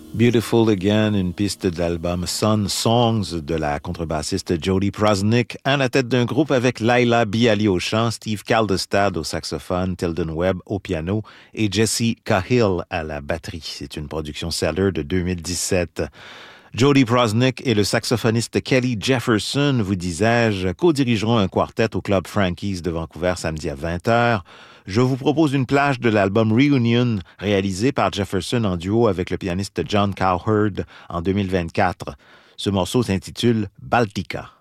Beautiful Again, une piste de l'album Sun Songs de la contrebassiste Jody Prosnick, à la tête d'un groupe avec Laila Bialy au chant, Steve Kaldestad au saxophone, Tilden Webb au piano et Jesse Cahill à la batterie. C'est une production Cellar de 2017. Jody Prosnick et le saxophoniste Kelly Jefferson, vous disais-je, co-dirigeront un quartet au Club Frankie's de Vancouver samedi à 20h. Je vous propose une plage de l'album Reunion, réalisé par Jefferson en duo avec le pianiste John Cowherd en 2024. Ce morceau s'intitule Baltica.